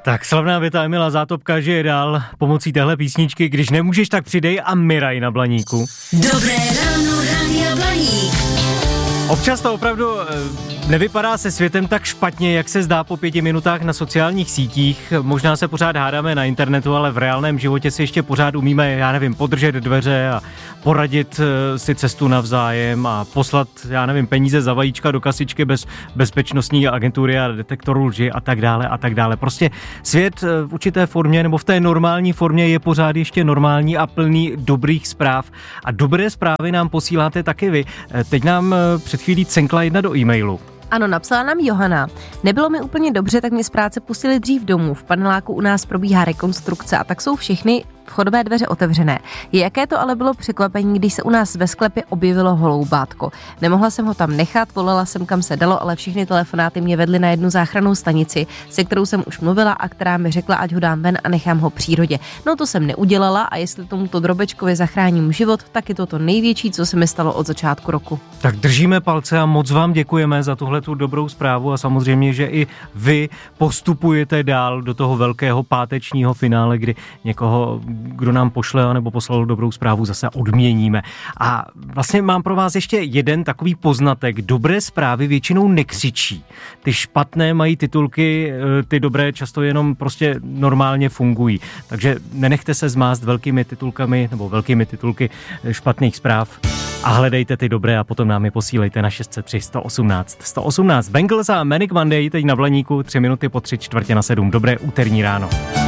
Tak slavná věta Emila Zátopka žije dál pomocí téhle písničky. Když nemůžeš, tak přidej a Miraj na Blaníku. Dobré ráno, Rádia Blaník. Občas to opravdu nevypadá se světem tak špatně, jak se zdá po 5 minutách na sociálních sítích. Možná se pořád hádáme na internetu, ale v reálném životě si ještě pořád umíme, podržet dveře a poradit si cestu navzájem a poslat, peníze za vajíčka do kasičky bez bezpečnostní agentury a detektoru lži a tak dále a tak dále. Prostě svět v určité formě nebo v té normální formě je pořád ještě normální a plný dobrých zpráv. A dobré zprávy nám posíláte taky vy. Teď nám před chvílí cenkla jedna do e-mailu. Ano, napsala nám Johana. Nebylo mi úplně dobře, tak mě z práce pustili dřív domů. V paneláku u nás probíhá rekonstrukce a tak jsou všechny vchodové dveře otevřené. Jaké to ale bylo překvapení, když se u nás ve sklepě objevilo holoubátko. Nemohla jsem ho tam nechat, volala jsem kam se dalo, ale všechny telefonáty mě vedly na jednu záchrannou stanici, se kterou jsem už mluvila a která mi řekla, ať ho dám ven a nechám ho přírodě. No to jsem neudělala a jestli tomuto drobečkovi zachráním život, tak je to největší, co se mi stalo od začátku roku. Tak držíme palce a moc vám děkujeme za tuhletu dobrou zprávu a samozřejmě, že i vy postupujete dál do toho velkého pátečního finále, kdy někoho, kdo nám pošle nebo poslal dobrou zprávu, zase odměníme. A vlastně mám pro vás ještě jeden takový poznatek. Dobré zprávy většinou nekřičí. Ty špatné mají titulky, ty dobré často jenom prostě normálně fungují. Takže nenechte se zmást velkými titulkami nebo velkými titulky špatných zpráv a hledejte ty dobré a potom nám je posílejte na 603 118 118. Bengals a Manic Monday teď na Blaníku, 3 minuty po 6:45. Dobré úterní ráno.